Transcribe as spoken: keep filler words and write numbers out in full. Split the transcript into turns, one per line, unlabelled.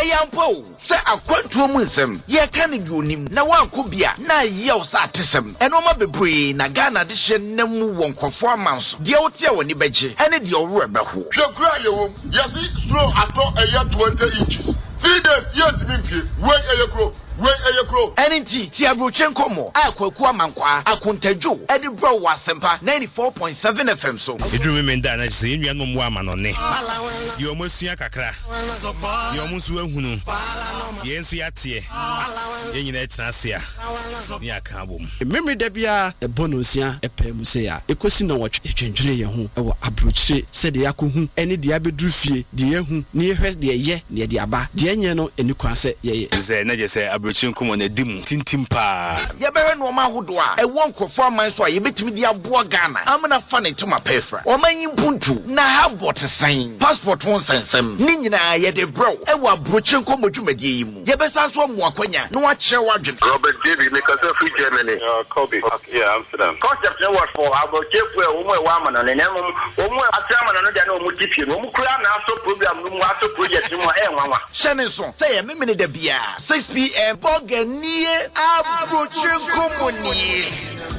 Eyampo say akwantu mu nsem ye ka ne duonim na wanko bia na ye o sa atesem eno ma bebre na Ghana de hye namu wonkofo amanso de o tie woni beje ene de o wura beho
hwekura ye wo yesi slow ato eya twenty inches three days yet me pie wey eyekro wey eyekro
enenti ti abrochen komo akwaku amankwa akontadwo ede bro wasempa ninety-four point seven F M so
edru me nda na se enua no mo amanone ye omasua kakra ye omusu ahunu ye nsu yatie ye nyina etrasia ni aka bom
memre da bia ebonosia epem se ya ekosi na wotwe twentwene ye ho e wo abrochire se de yakohu ene de abedru fie de yehu ne yehwe de ye ne de aba de enye no eni kwase ye
ze na je se abrochire nkomo na dimu tintim pa
ye bewe no ma hodo a e won nkofo amanso a ye betimi de abo Ghana amna fa ne tuma pefra o manyi mpuntu na habot san passport won sensem ni nyina ye de bro e wo abrochire nkomo dwumadie yi mu ye besa so mo akwanya no a kire wadwen
Robert David because of free Germany uh Kobe okay, yeah Amsterdam concept no was for abrochire fu e wo mo e wa amana ne nemu wo mo atiamana no de na o mo tipie no mo kura na aso program no mo aso project mo e nwanwa
shene so say ye memene da bia six p m Boganie abrochire nkomo ni